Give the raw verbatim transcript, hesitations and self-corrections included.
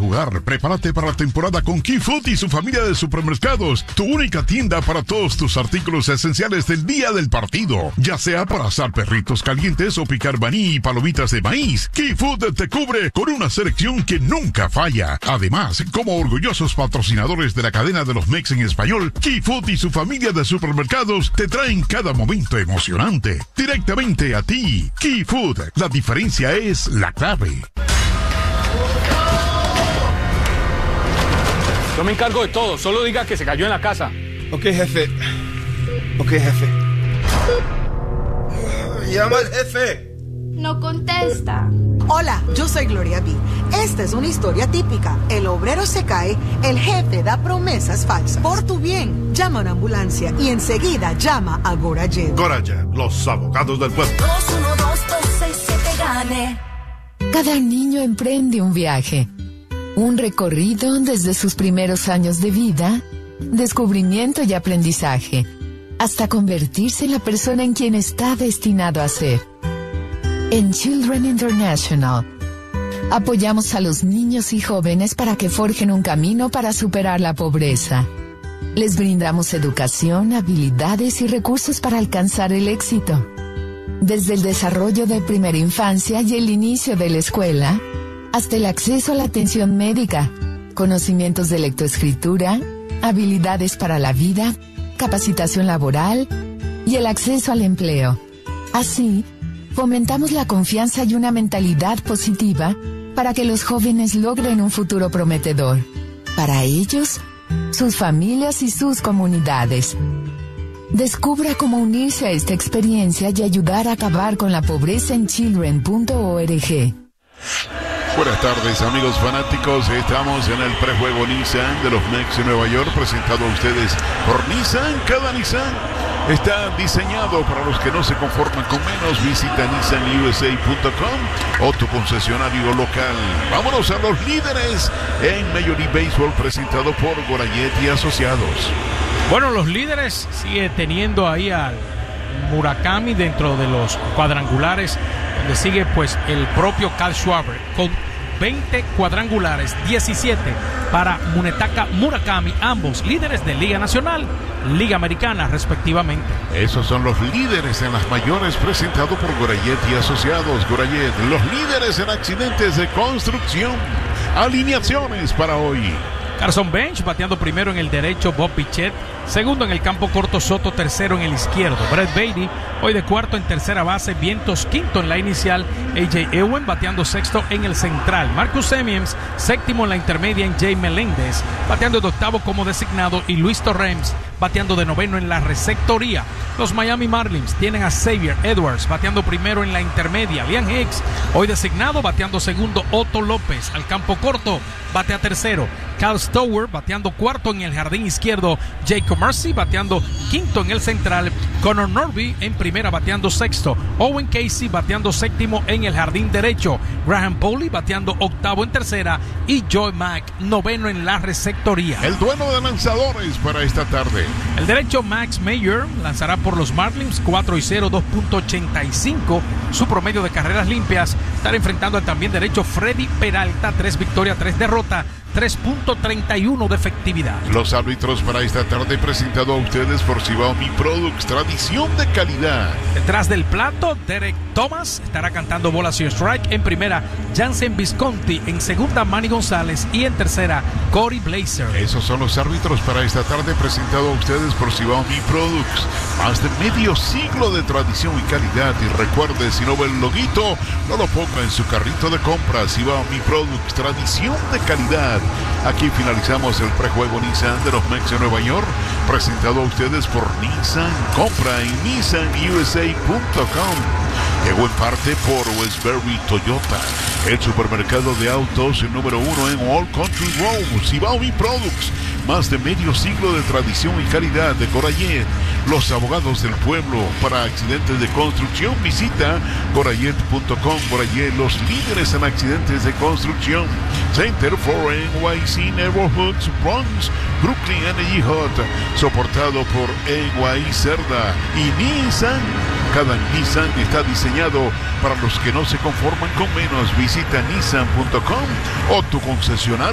jugar. Prepárate para la temporada con Key Food y su familia de supermercados. Tu única tienda para todos tus artículos esenciales del día del partido. Ya sea para asar perritos calientes o picar maní y palomitas de maíz, Key Food te cubre con una selección que nunca falla. Además, como orgullosos patrocinadores de la cadena de los Mex en español, Key Food y su familia de supermercados te traen cada momento emocionante. Directamente a ti. Key Food. La diferencia es la clave. Yo me encargo de todo, solo diga que se cayó en la casa. Ok, jefe. Ok, jefe. Llama al jefe. No contesta. Hola, yo soy Gloria B. Esta es una historia típica. El obrero se cae, el jefe da promesas falsas. Por tu bien, llama a una ambulancia y enseguida llama a Gorajet. Gorajet, los abogados del pueblo. dos uno dos dos seis siete gane. Cada niño emprende un viaje. Un recorrido desde sus primeros años de vida, descubrimiento y aprendizaje, hasta convertirse en la persona en quien está destinado a ser. En Children International, apoyamos a los niños y jóvenes para que forjen un camino para superar la pobreza. Les brindamos educación, habilidades y recursos para alcanzar el éxito. Desde el desarrollo de primera infancia y el inicio de la escuela, hasta el acceso a la atención médica, conocimientos de lectoescritura, habilidades para la vida, capacitación laboral y el acceso al empleo. Así, fomentamos la confianza y una mentalidad positiva para que los jóvenes logren un futuro prometedor. Para ellos, sus familias y sus comunidades. Descubra cómo unirse a esta experiencia y ayudar a acabar con la pobreza en children punto org. Buenas tardes, amigos fanáticos. Estamos en el prejuego Nissan de los Mex en Nueva York, presentado a ustedes por Nissan. Cada Nissan está diseñado para los que no se conforman con menos. Visita Nissan U S A punto com o tu concesionario local. Vámonos a los líderes en Major League Baseball, presentado por Gorajet y Asociados. Bueno, los líderes sigue teniendo ahí al Murakami dentro de los cuadrangulares, donde sigue pues el propio Kyle Schwarber con veinte cuadrangulares, diecisiete para Munetaka Murakami, ambos líderes de Liga Nacional, Liga Americana respectivamente. Esos son los líderes en las mayores, presentado por Gorajet y Asociados. Gorajet, los líderes en accidentes de construcción. Alineaciones para hoy. Carson Bench bateando primero en el derecho, Bob Bichette. Segundo en el campo corto, Soto. Tercero en el izquierdo, Brett Baty. Hoy de cuarto en tercera base, Vientos. Quinto en la inicial, A J Ewen bateando sexto en el central. Marcus Semien séptimo en la intermedia, en Jay Meléndez bateando de octavo como designado, y Luis Torrens bateando de noveno en la receptoría. Los Miami Marlins tienen a Xavier Edwards bateando primero en la intermedia, Liam Hicks hoy designado bateando segundo, Otto López al campo corto batea tercero, Cal Stower bateando cuarto en el jardín izquierdo, Jacob Mercy bateando quinto en el central, Connor Norby en primera bateando sexto, Owen Casey bateando séptimo en el jardín derecho, Graham Pauley bateando octavo en tercera y Joy Mack noveno en la receptoría. El duelo de lanzadores para esta tarde. El derecho Max Meyer lanzará por los Marlins, cuatro y cero, dos punto ochenta y cinco su promedio de carreras limpias. Estará enfrentando al también derecho Freddy Peralta, tres victorias, tres derrotas, tres punto treinta y uno de efectividad. Los árbitros para esta tarde, presentado a ustedes por Xiaomi Products, tradición de calidad. Detrás del plato, Derek Thomas estará cantando bolas y strike. En primera, Jansen Visconti. En segunda, Manny González. Y en tercera, Corey Blazer. Esos son los árbitros para esta tarde, presentado a ustedes por Xiaomi Products. Más de medio siglo de tradición y calidad. Y recuerde, si no ve el loguito, no lo ponga en su carrito de compras. Xiaomi Products, tradición de calidad. Aquí finalizamos el prejuego Nissan de los Mex en Nueva York, presentado a ustedes por Nissan. Compra en Nissan U S A punto com. Llegó en parte por Westbury Toyota, el supermercado de autos el número uno en All Country Road. Xiaomi Products, más de medio siglo de tradición y calidad. De Gorajet, los abogados del pueblo. Para accidentes de construcción, visita Gorajet punto com. Gorajet, los líderes en accidentes de construcción. Center for N Y C Neighborhoods, Bronx, Brooklyn Energy Hot, soportado por N Y Cerda y Nissan. Cada Nissan está diseñado para los que no se conforman con menos. Visita Nissan punto com o tu concesionario